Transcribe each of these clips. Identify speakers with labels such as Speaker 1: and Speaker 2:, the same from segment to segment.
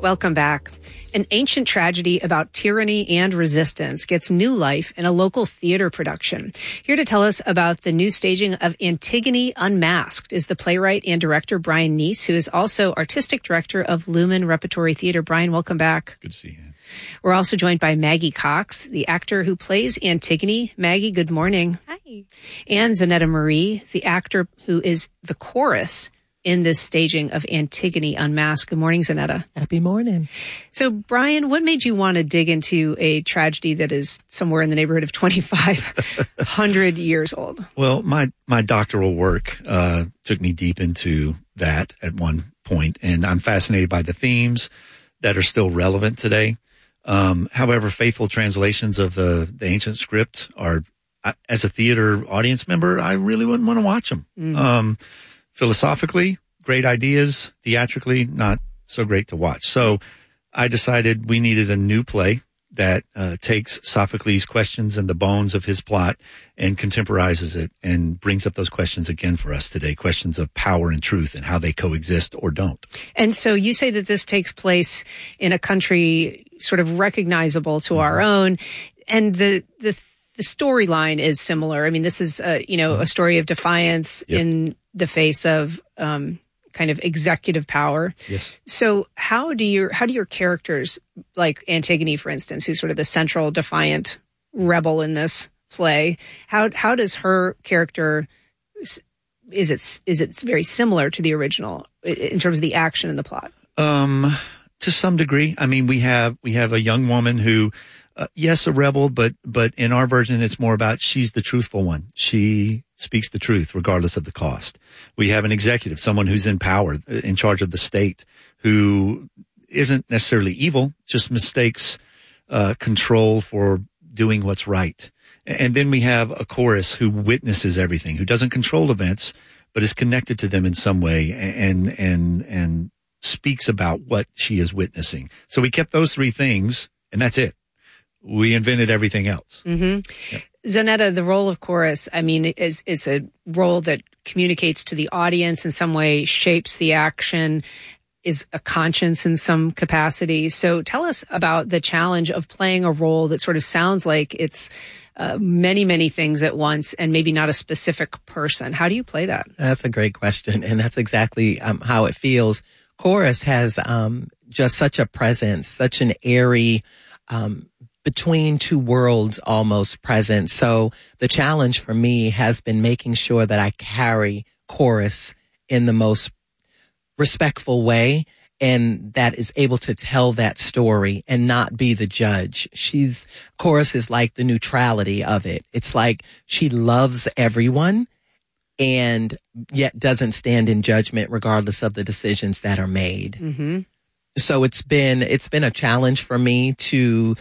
Speaker 1: Welcome back. An ancient tragedy about tyranny and resistance gets new life in a local theater production. Here to tell us about the new staging of Antigone Unmasked is the playwright and director Brian Neese, who is also artistic director of Lumen Repertory Theater. Brian, welcome back.
Speaker 2: Good to see you.
Speaker 1: We're also joined by Maggie Cox, the actor who plays Antigone. Maggie, good morning.
Speaker 3: Hi.
Speaker 1: And Zanetta Marie, the actor who is the chorus in this staging of Antigone Unmasked. Good morning, Zanetta.
Speaker 4: Happy morning.
Speaker 1: So, Brian, what made you want to dig into a tragedy that is somewhere in the neighborhood of 2,500 years old?
Speaker 2: Well, my doctoral work took me deep into that at one point, and I'm fascinated by the themes that are still relevant today. However, faithful translations of the ancient script are, as a theater audience member, I really wouldn't want to watch them. Philosophically, great ideas. Theatrically, not so great to watch. So I decided we needed a new play that takes Sophocles' questions and the bones of his plot and contemporizes it and brings up those questions again for us today, questions of power and truth and how they coexist or don't.
Speaker 1: And so you say that this takes place in a country sort of recognizable to our own, and the storyline is similar. I mean, this is a story of defiance in the face of kind of executive power.
Speaker 2: Yes.
Speaker 1: So how do your characters, like Antigone, for instance, who's sort of the central defiant rebel in this play, how does her character, is it very similar to the original in terms of the action and the plot?
Speaker 2: To some degree. I mean, we have a young woman who, yes, a rebel, but in our version, it's more about she's the truthful one. She speaks the truth regardless of the cost. We have an executive, someone who's in power, in charge of the state, who isn't necessarily evil, just mistakes control for doing what's right. And then we have a chorus who witnesses everything, who doesn't control events, but is connected to them in some way and speaks about what she is witnessing. So we kept those three things, and that's it. We invented everything else.
Speaker 1: Mm-hmm.
Speaker 2: Yeah.
Speaker 1: Zanetta, the role of chorus, I mean, is a role that communicates to the audience in some way, shapes the action, is a conscience in some capacity. So tell us about the challenge of playing a role that sort of sounds like it's many, many things at once and maybe not a specific person. How do you play that?
Speaker 4: That's a great question, and that's exactly how it feels. Chorus has just such a presence, such an airy between two worlds almost present. So the challenge for me has been making sure that I carry chorus in the most respectful way and that is able to tell that story and not be the judge. Chorus is like the neutrality of it. It's like she loves everyone and yet doesn't stand in judgment regardless of the decisions that are made.
Speaker 1: Mm-hmm.
Speaker 4: So it's been a challenge for me to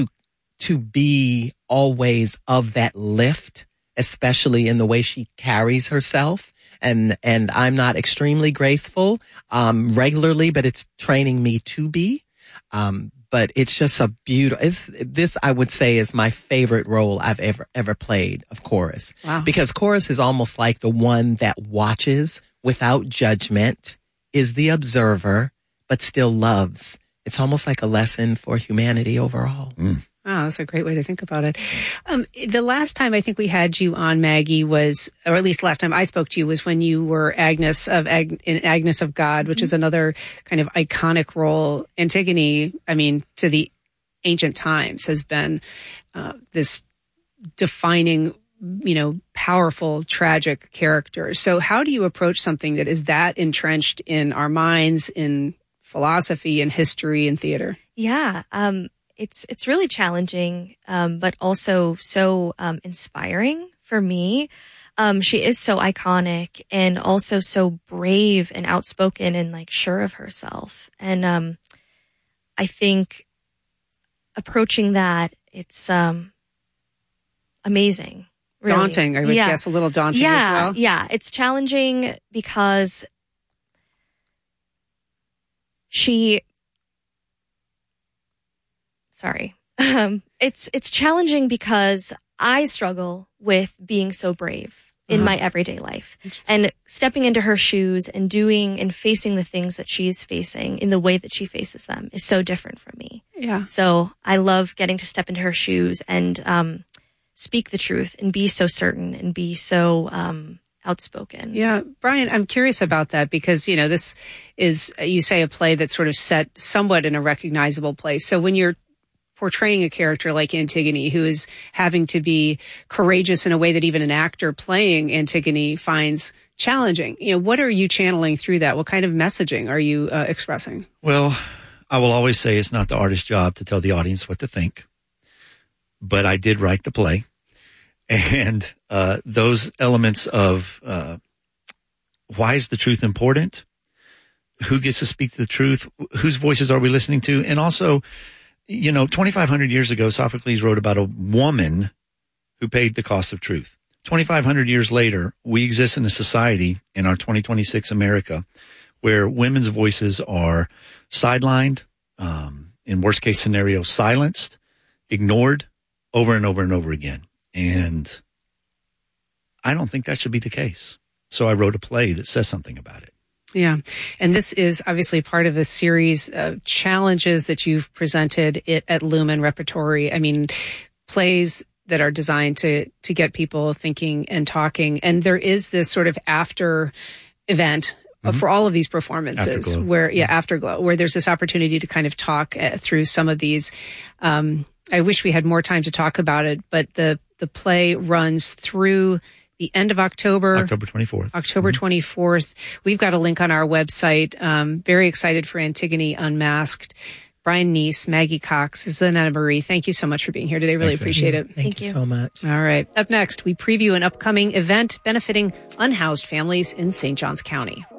Speaker 4: be always of that lift, especially in the way she carries herself. And I'm not extremely graceful, regularly, but it's training me to be. But it's just a beautiful, this I would say is my favorite role I've ever played of chorus.
Speaker 1: Wow.
Speaker 4: Because chorus is almost like the one that watches without judgment, is the observer, but still loves. It's almost like a lesson for humanity overall.
Speaker 1: Oh, that's a great way to think about it. The last time I think we had you on, Maggie, was, or at least last time I spoke to you, was when you were Agnes in Agnes of God, which is another kind of iconic role. Antigone, I mean, to the ancient times has been this defining, powerful, tragic character. So how do you approach something that is that entrenched in our minds, in philosophy and history and theater?
Speaker 3: Yeah. It's really challenging, but also so inspiring for me. She is so iconic and also so brave and outspoken and sure of herself. And I think approaching that, it's amazing. Really.
Speaker 1: Daunting, I would guess, a little daunting as well.
Speaker 3: Yeah, it's challenging because it's challenging because I struggle with being so brave in my everyday life. And stepping into her shoes and doing and facing the things that she's facing in the way that she faces them is so different from me.
Speaker 1: Yeah.
Speaker 3: So I love getting to step into her shoes and speak the truth and be so certain and be so outspoken.
Speaker 1: Yeah. Brian, I'm curious about that because, you know, this is, you say, a play that's sort of set somewhat in a recognizable place. So when you're portraying a character like Antigone, who is having to be courageous in a way that even an actor playing Antigone finds challenging, you know, what are you channeling through that? What kind of messaging are you expressing?
Speaker 2: Well, I will always say it's not the artist's job to tell the audience what to think, but I did write the play. And those elements of why is the truth important? Who gets to speak the truth? Whose voices are we listening to? And also, you know, 2,500 years ago, Sophocles wrote about a woman who paid the cost of truth. 2,500 years later, we exist in a society in our 2026 America where women's voices are sidelined, in worst case scenario, silenced, ignored over and over and over again. And I don't think that should be the case. So I wrote a play that says something about it.
Speaker 1: Yeah. And this is obviously part of a series of challenges that you've presented at Lumen Repertory. I mean, plays that are designed to get people thinking and talking. And there is this sort of after event for all of these performances
Speaker 2: Afterglow.
Speaker 1: where, Afterglow, where there's this opportunity to kind of talk through some of these. I wish we had more time to talk about it, but the play runs through the end of October.
Speaker 2: October 24th.
Speaker 1: October 24th. We've got a link on our website. Very excited for Antigone Unmasked. Brian Neese, Maggie Cox, Zanetta Marie, thank you so much for being here today. Really
Speaker 2: Thanks,
Speaker 1: appreciate it.
Speaker 4: Thank you so much.
Speaker 1: All right. Up next, we preview an upcoming event benefiting unhoused families in St. Johns County.